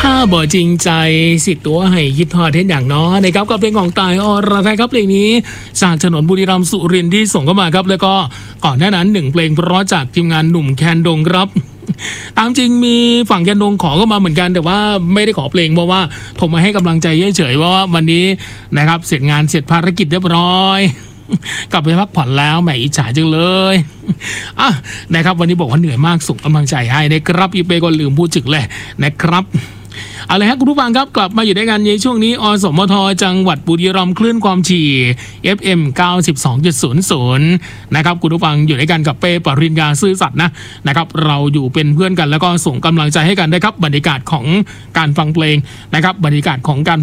ถ้าบ่จริงใจสิตัวให้คิดทอดเท่นอย่างน้อยนะครับกับเพลงของตายอรไทยครับเพลงนี้จากถนนบุรีรัมย์สุรินทร์ที่ส่งเข้ามาครับแล้วก็ก่อนหน้านั้น1เพลงเพราะจากทีมงานหนุ่มแคนดงครับตามจริงมีฝั่งแคนดงขอเข้ามาเหมือนกันแต่ว่าไม่ได้ขอเพลงเพราะว่าผมมาให้กำลังใจเฉยๆว่าวันนี้นะครับเสร็จงานเสร็จภารกิจเรียบร้อยกลับไปพักผ่อนแล้วแหมอิจฉาจังเลยนะครับวันนี้บอกว่าเหนื่อยมากส่งกำลังใจให้นะครับอีเปก็ลืมพูดถึงเลยนะครับเอาเลยครับคุณผู้ฟังครับกลับมาอยู่ด้วยกันในช่วงนี้อสมทจังหวัดบุรีรัมย์คลื่นความถี่ FM 92.00 นะครับคุณผู้ฟังอยู่ด้วยกันกับเป้ปริญญาซื่อสัตย์นะครับเราอยู่เป็นเพื่อนกันแล้วก็ส่งกำลังใจให้กันนะครับบรรยากาศของการฟังเพลงนะครับบรรยากาศของการ